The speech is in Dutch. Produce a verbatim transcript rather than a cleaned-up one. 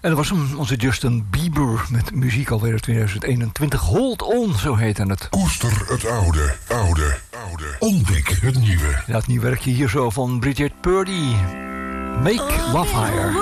En dat was hem, onze Justin Bieber met muziek alweer uit tweeduizend eenentwintig. Hold On, zo heette het. Koester het oude, oude, oude. Ontdek het nieuwe. Ja, het nieuwe werkje hier zo van Bridget Purdy. Make Love Higher.